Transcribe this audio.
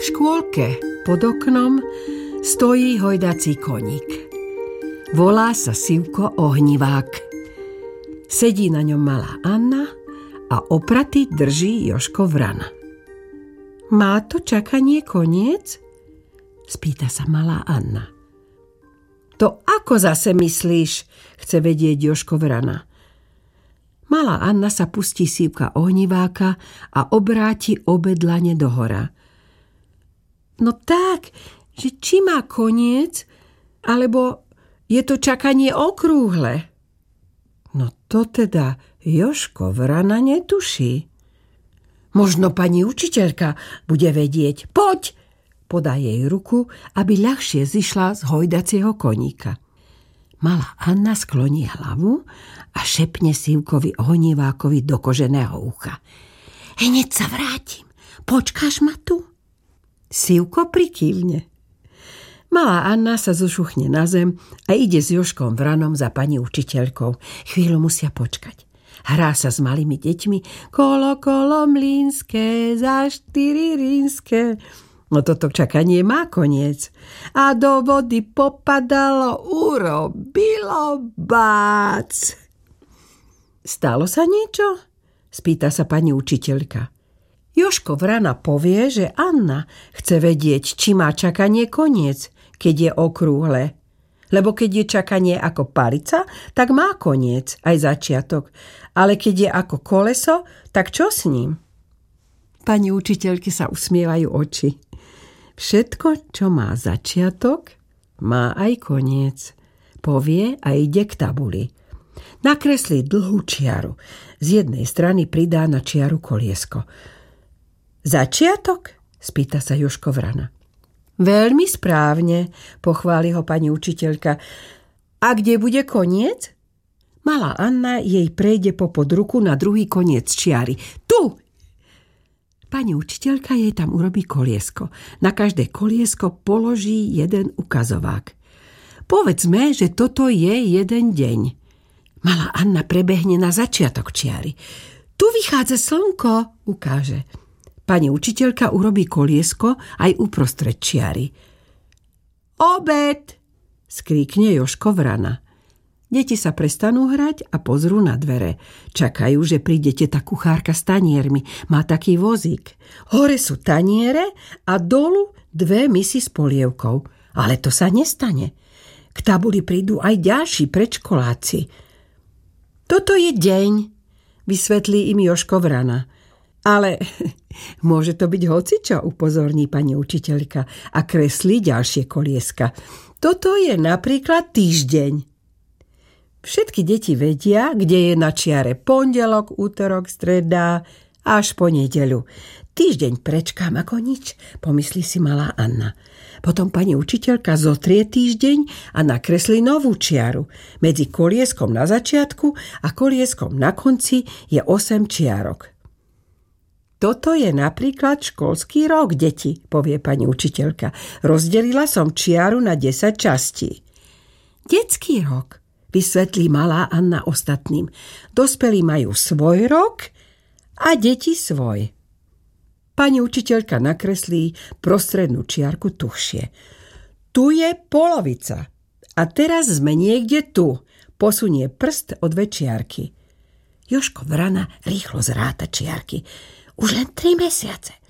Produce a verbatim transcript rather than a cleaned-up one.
škôlke pod oknom stojí hojdací koník. Volá sa Sivko Ohnivák. Sedí na ňom malá Anna a opraty drží Jožko Vrana. Má to čakanie koniec? Spýta sa malá Anna. To ako zase myslíš? Chce vedieť Jožko Vrana. Malá Anna sa pustí Sivka Ohniváka a obráti obe dlane dohora. No tak, že či má koniec, alebo je to čakanie okrúhle? No to teda Jožko Vrana netuší. Možno pani učiteľka bude vedieť. Poď! Podá jej ruku, aby ľahšie zišla z hojdacieho koníka. Malá Anna skloní hlavu a šepne Sivkovi Ohnivákovi do koženého ucha. Hneď sa vrátim. Počkáš ma tu? Sivko prikývne. Malá Anna sa zošuchne na zem a ide s Jožkom Vranom za pani učiteľkou. Chvíľu musia počkať. Hrá sa s malými deťmi. Kolo, kolo mlynské, za štyri rínske. No toto čakanie má koniec. A do vody popadalo, urobilo bác. Stalo sa niečo? Spýta sa pani učiteľka. Jožko Vrana povie, že Anna chce vedieť, či má čakanie koniec, keď je okrúhle. Lebo keď je čakanie ako palica, tak má koniec, aj začiatok. Ale keď je ako koleso, tak čo s ním? Pani učiteľky sa usmievajú oči. Všetko, čo má začiatok, má aj koniec. Povie a ide k tabuli. Nakreslí dlhú čiaru. Z jednej strany pridá na čiaru koliesko. Začiatok? Spýta sa Jožko Vrana. Veľmi správne, pochváli ho pani učiteľka. A kde bude koniec? Malá Anna jej prejde popod ruku na druhý koniec čiary. Tu! Pani učiteľka jej tam urobí koliesko. Na každé koliesko položí jeden ukazovák. Povedzme, že toto je jeden deň. Malá Anna prebehne na začiatok čiary. Tu vychádza slnko, ukáže. Pani učiteľka urobí koliesko aj uprostred čiary. Obed! Skríkne Jožko Vrana. Deti sa prestanú hrať a pozrú na dvere. Čakajú, že príde teta kuchárka s taniermi. Má taký vozík. Hore sú taniere a dolu dve misy s polievkou. Ale to sa nestane. K tabuli prídu aj ďalší predškoláci. Toto je deň, vysvetlí im Jožko Vrana. Ale môže to byť hocičo, upozorní pani učiteľka a kreslí ďalšie kolieska. Toto je napríklad týždeň. Všetky deti vedia, kde je na čiare pondelok, útorok, streda až po nedeľu. Týždeň prečkám ako nič, pomyslí si malá Anna. Potom pani učiteľka zotrie týždeň a nakreslí novú čiaru. Medzi kolieskom na začiatku a kolieskom na konci je osem čiarok. Toto je napríklad školský rok, deti, povie pani učiteľka. Rozdelila som čiaru na desať častí. Detský rok, vysvetlí malá Anna ostatným. Dospelí majú svoj rok a deti svoj. Pani učiteľka nakreslí prostrednú čiarku tuhšie. Tu je polovica. A teraz sme niekde tu. Posunie prst o dve čiarky. Jožko Vrana rýchlo zráta čiarky. Už len tri mesiace.